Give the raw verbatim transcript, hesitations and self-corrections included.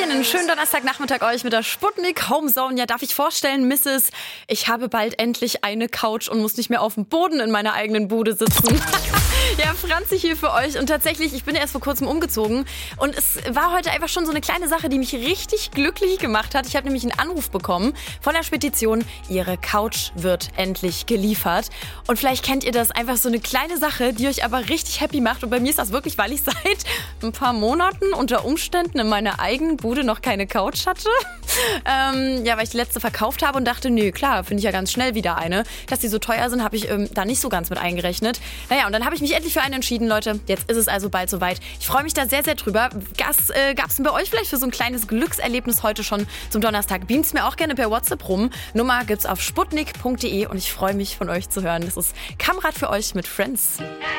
Hallöchen, einen schönen Donnerstagnachmittag euch mit der Sputnik Homezone. Ja, darf ich vorstellen, Misses Ich habe bald endlich eine Couch und muss nicht mehr auf dem Boden in meiner eigenen Bude sitzen. Ja, Franzi hier für euch. Und tatsächlich, ich bin ja erst vor kurzem umgezogen. Und es war heute einfach schon so eine kleine Sache, die mich richtig glücklich gemacht hat. Ich habe nämlich einen Anruf bekommen von der Spedition. Ihre Couch wird endlich geliefert. Und vielleicht kennt ihr das, einfach so eine kleine Sache, die euch aber richtig happy macht. Und bei mir ist das wirklich, weil ich seit ein paar Monaten unter Umständen in meiner eigenen Bude noch keine Couch hatte. ähm, ja, weil ich die letzte verkauft habe und dachte, nö, klar, finde ich ja ganz schnell wieder eine. Dass die so teuer sind, habe ich ähm, da nicht so ganz mit eingerechnet. Naja, und dann habe ich mich endlich für einen entschieden, Leute. Jetzt ist es also bald soweit. Ich freue mich da sehr, sehr drüber. Was äh, gab es denn bei euch vielleicht für so ein kleines Glückserlebnis heute schon zum Donnerstag? Beamt's mir auch gerne per WhatsApp rum. Nummer gibt's auf sputnik punkt de und ich freue mich, von euch zu hören. Das ist Kamerad für euch mit Friends.